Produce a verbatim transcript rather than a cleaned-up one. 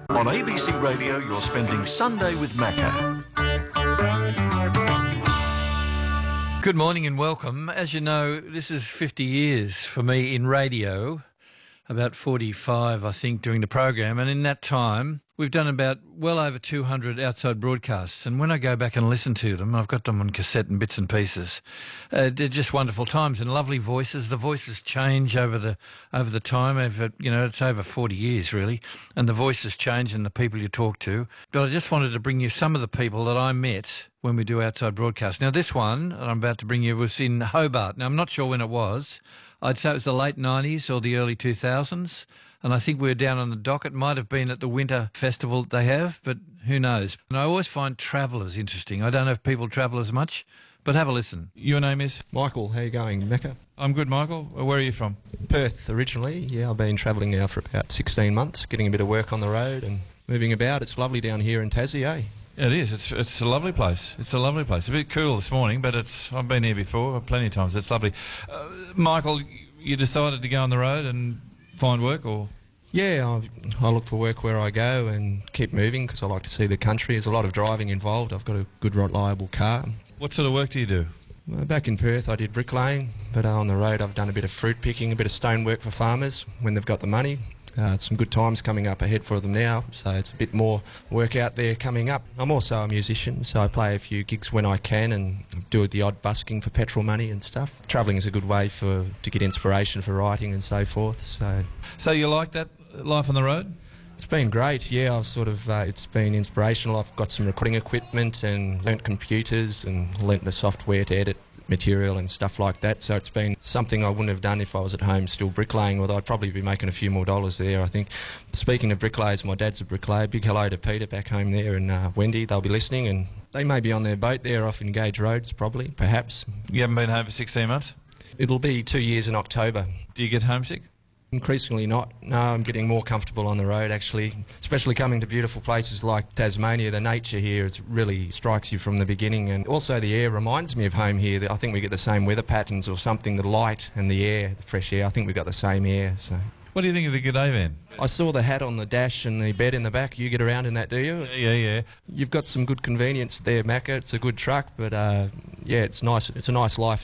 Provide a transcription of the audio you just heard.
On A B C Radio, you're spending Sunday with Macca. Good morning and welcome. As you know, this is fifty years for me in radio, about forty-five, I think, doing the program. And in that time, we've done about well over two hundred outside broadcasts. And when I go back and listen to them, I've got them on cassette and bits and pieces. Uh, they're just wonderful times and lovely voices. The voices change over the over the time. Over, you know, it's over forty years, really. And the voices change and the people you talk to. But I just wanted to bring you some of the people that I met when we do outside broadcasts. Now, this one that I'm about to bring you was in Hobart. Now, I'm not sure when it was. I'd say it was the late nineties or the early two thousands. And I think we were down on the dock. It might have been at the winter festival they have, but who knows. And I always find travellers interesting. I don't know if people travel as much, but have a listen. Your name is? Michael. How you going, Macca? I'm good, Michael. Where are you from? Perth originally. Yeah, I've been travelling now for about sixteen months, getting a bit of work on the road and moving about. It's lovely down here in Tassie, eh? It is. It's it's a lovely place. It's a lovely place. A bit cool this morning, but it's. I've been here before plenty of times. It's lovely. Uh, Michael, you decided to go on the road and find work, or? Yeah, I, I look for work where I go and keep moving because I like to see the country. There's a lot of driving involved. I've got a good, reliable car. What sort of work do you do? Uh, back in Perth, I did bricklaying, but uh, on the road, I've done a bit of fruit picking, a bit of stonework for farmers when they've got the money. Uh, some good times coming up ahead for them now, so it's a bit more work out there coming up. I'm also a musician, so I play a few gigs when I can and do the odd busking for petrol money and stuff. Travelling is a good way for to get inspiration for writing and so forth. So, so you like that life on the road? It's been great, yeah. I've sort of uh, it's been inspirational. I've got some recording equipment and learnt computers and learnt the software to edit material and stuff like that, so it's been something I wouldn't have done if I was at home still bricklaying, although I'd probably be making a few more dollars there, I think. Speaking of bricklayers, my dad's a bricklayer. Big hello to Peter back home there and uh, Wendy. They'll be listening, and they may be on their boat there off in Gage Roads, probably, perhaps. You haven't been home for sixteen months? It'll be two years in October. Do you get homesick? Increasingly not. No, I'm getting more comfortable on the road, actually, especially coming to beautiful places like Tasmania. The nature here is really strikes you from the beginning, and also the air reminds me of home here. I think we get the same weather patterns or something, the light and the air, the fresh air. I think we've got the same air. So. What do you think of the G'day van? I saw the hat on the dash and the bed in the back. You get around in that, do you? Yeah, yeah. You've got some good convenience there, Macca. It's a good truck, but uh, yeah, it's nice. It's a nice life.